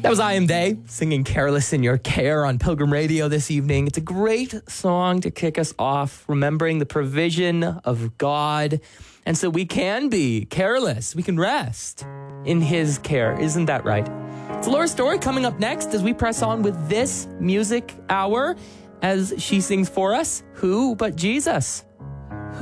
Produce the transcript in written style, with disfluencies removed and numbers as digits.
That was I Am They singing Careless in Your Care on Pilgrim Radio this evening. It's a great song to kick us off, remembering the provision of God. And so we can be careless. We can rest in his care. Isn't that right? It's Laura's story coming up next as we press on with this music hour as she sings for us, Who But Jesus?